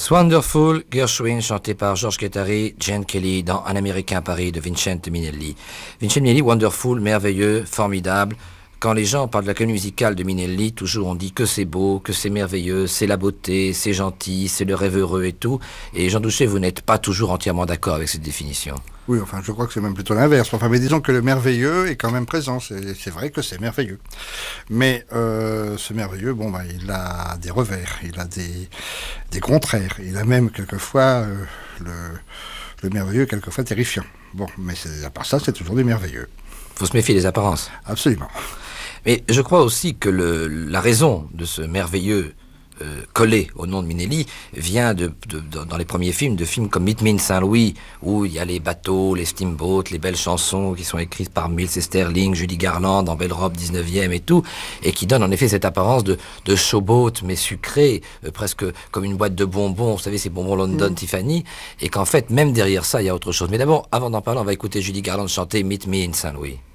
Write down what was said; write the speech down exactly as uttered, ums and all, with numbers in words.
Wonderful, Gershwin, chanté par George Guattari, Gene Kelly, dans Un Américain à Paris de Vincente Minnelli. Vincente Minnelli, Wonderful, merveilleux, formidable. Quand les gens parlent de la comédie musicale de Minnelli, toujours on dit que c'est beau, que c'est merveilleux, c'est la beauté, c'est gentil, c'est le rêve heureux et tout. Et Jean Douchet, vous n'êtes pas toujours entièrement d'accord avec cette définition. Oui, enfin, je crois que c'est même plutôt l'inverse. Enfin, mais disons que le merveilleux est quand même présent. C'est, c'est vrai que c'est merveilleux. Mais euh, ce merveilleux, bon, bah, il a des revers, il a des, des contraires. Il a même quelquefois euh, le, le merveilleux, quelquefois terrifiant. Bon, mais c'est, à part ça, c'est toujours des merveilleux. Faut se méfier des apparences. Absolument. Mais je crois aussi que le, la raison de ce merveilleux euh, collé au nom de Minnelli vient de, de, de, dans les premiers films, de films comme Meet Me in Saint-Louis, où il y a les bateaux, les steamboats, les belles chansons qui sont écrites par Mills et Sterling, Judy Garland, en belle robe dix-neuvième et tout, et qui donnent en effet cette apparence de, de showboat, mais sucré, euh, presque comme une boîte de bonbons, vous savez, ces bonbons London mmh. Tiffany, et qu'en fait, même derrière ça, il y a autre chose. Mais d'abord, avant d'en parler, on va écouter Judy Garland chanter Meet Me in Saint-Louis.